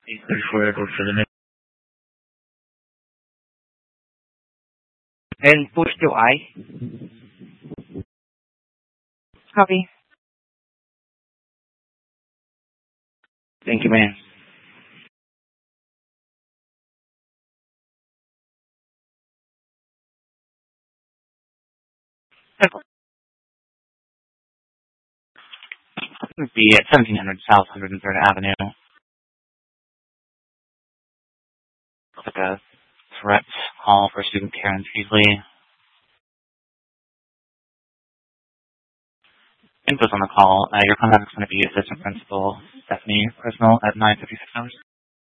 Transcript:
8:34 goes for the next. And push to I. Copy. Thank you, ma'am. Would be at 1700 South 103rd Avenue. Looks like a threat call for student Karen Peasley. Info's on the call. Your contact is going to be Assistant Principal Stephanie Personal at 9:56 hours.